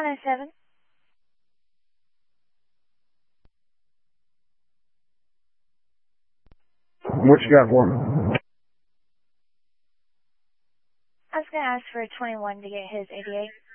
107. What you got for me? I was going to ask for a 21 to get his 88.